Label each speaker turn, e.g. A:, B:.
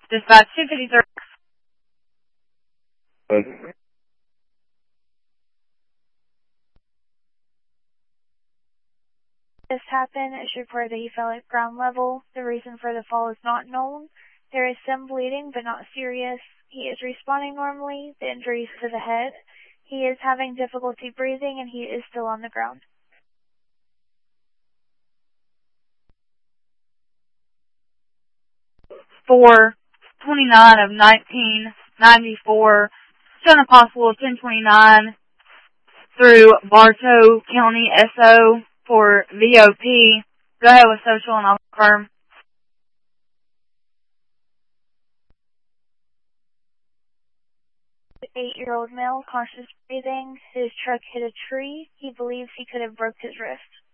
A: Dispatch 253.
B: This happened. It's reported that he fell at ground level. The reason for the fall is not known. There is some bleeding, but not serious. He is responding normally. The injury is to the head. He is having difficulty breathing, and he is still on the ground.
A: 4/29 of 1994, showing a possible 1029 through Bartow County SO for VOP. Go ahead with social and I'll confirm.
B: The 8-year-old male, conscious breathing. His truck hit a tree. He believes he could have broke his wrist.